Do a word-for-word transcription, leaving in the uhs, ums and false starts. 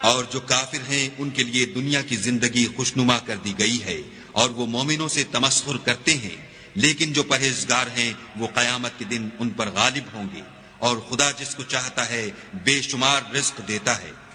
और जो काफिर हैं उनके लिए दुनिया की जिंदगी खुशनुमा कर दी गई है और वो मोमिनों से तमस्खुर करते हैं, लेकिन जो परहेजगार हैं वो कयामत के दिन उन पर गालिब होंगे और खुदा जिसको चाहता है बेशुमार रिज्क देता है।